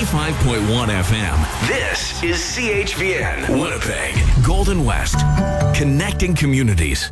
95.1 FM. This is CHVN, Winnipeg, Golden West, connecting communities.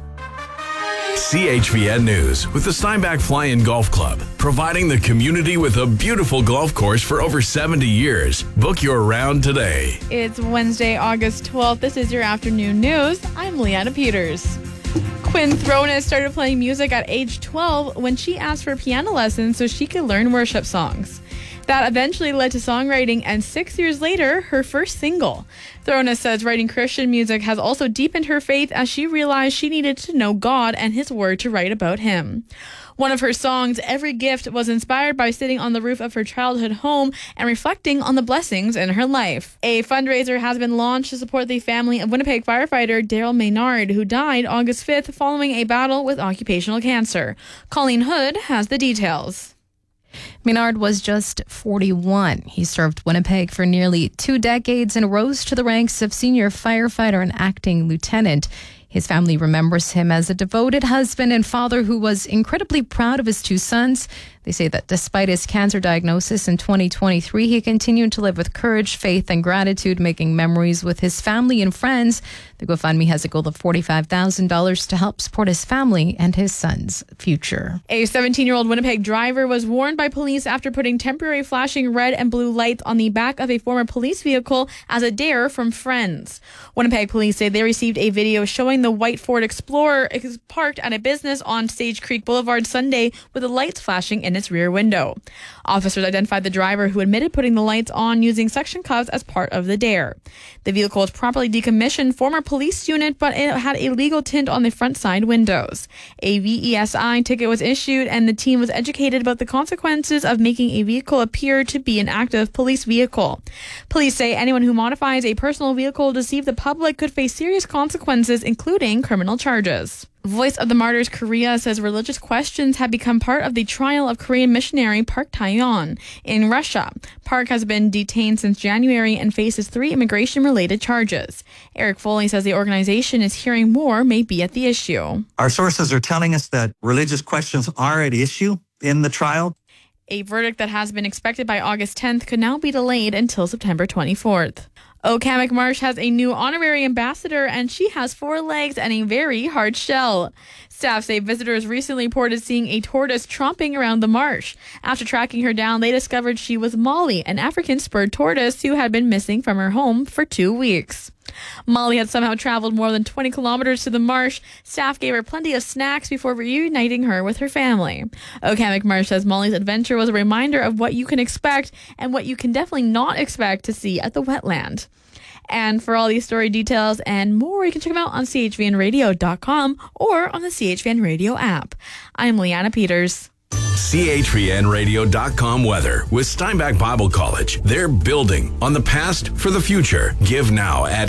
CHVN News with the Steinbach Fly-In Golf Club, providing the community with a beautiful golf course for over 70 years. Book your round today. It's Wednesday, August 12th. This is your afternoon news. I'm Leanna Peters. Quinn Thrones started playing music at age 12 when she asked for piano lessons so she could learn worship songs. That eventually led to songwriting, and 6 years later, her first single. Thrones says writing Christian music has also deepened her faith as she realized she needed to know God and His Word to write about Him. One of her songs, Every Gift, was inspired by sitting on the roof of her childhood home and reflecting on the blessings in her life. A fundraiser has been launched to support the family of Winnipeg firefighter Daryl Maynard, who died August 5th following a battle with occupational cancer. Colleen Hood has the details. Maynard was just 41. He served Winnipeg for nearly 2 decades and rose to the ranks of senior firefighter and acting lieutenant. His family remembers him as a devoted husband and father who was incredibly proud of his 2 sons. They say that despite his cancer diagnosis in 2023, he continued to live with courage, faith, and gratitude, making memories with his family and friends. The GoFundMe has a goal of $45,000 to help support his family and his son's future. A 17-year-old Winnipeg driver was warned by police after putting temporary flashing red and blue lights on the back of a former police vehicle as a dare from friends. Winnipeg police say they received a video showing the white Ford Explorer is parked at a business on Sage Creek Boulevard Sunday with the lights flashing in its rear window. Officers identified the driver, who admitted putting the lights on using suction cuffs as part of the dare. The vehicle was properly decommissioned former police unit, but it had a legal tint on the front side windows. A VESI ticket was issued, and the team was educated about the consequences of making a vehicle appear to be an active police vehicle. Police say anyone who modifies a personal vehicle to deceive the public could face serious consequences, including criminal charges. Voice of the Martyrs Korea says religious questions have become part of the trial of Korean missionary Park Tae-yeon in Russia. Park has been detained since January and faces 3 immigration-related charges. Eric Foley says the organization is hearing more may be at the issue. Our sources are telling us that religious questions are at issue in the trial. A verdict that has been expected by August 10th could now be delayed until September 24th. Okamic Marsh has a new honorary ambassador, and she has 4 legs and a very hard shell. Staff say visitors recently reported seeing a tortoise tromping around the marsh. After tracking her down, they discovered she was Molly, an African spurred tortoise who had been missing from her home for 2 weeks. Molly had somehow traveled more than 20 kilometers to the marsh. Staff gave her plenty of snacks before reuniting her with her family. Okamic Marsh says Molly's adventure was a reminder of what you can expect and what you can definitely not expect to see at the wetland. And for all these story details and more, you can check them out on chvnradio.com or on the CHVN Radio app. I'm Leanna Peters. CHVNradio.com weather with Steinbach Bible College. They're building on the past for the future. Give now at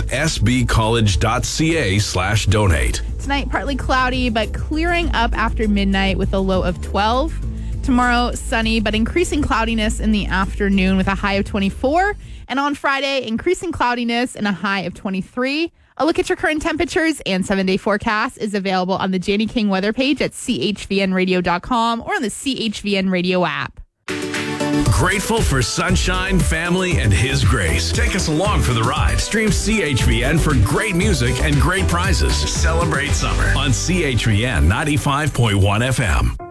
sbcollege.ca/donate. Tonight, partly cloudy, but clearing up after midnight with a low of 12. Tomorrow, sunny, but increasing cloudiness in the afternoon with a high of 24. And on Friday, increasing cloudiness and a high of 23. A look at your current temperatures and 7-day forecast is available on the Janie King weather page at chvnradio.com or on the CHVN Radio app. Grateful for sunshine, family, and His grace. Take us along for the ride. Stream CHVN for great music and great prizes. Celebrate summer on CHVN 95.1 FM.